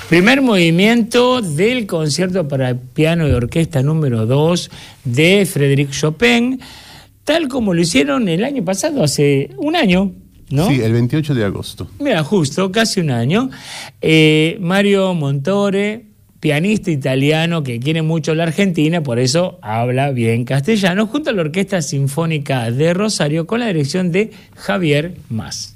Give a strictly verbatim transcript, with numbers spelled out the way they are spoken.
Primer movimiento del concierto para piano y orquesta número dos de Frédéric Chopin, tal como lo hicieron el año pasado, hace un año, ¿no? Sí, el veintiocho de agosto. Mira, justo, casi un año. Eh, Mario Montore, pianista italiano que quiere mucho la Argentina, por eso habla bien castellano, junto a la Orquesta Sinfónica de Rosario con la dirección de Javier Mas.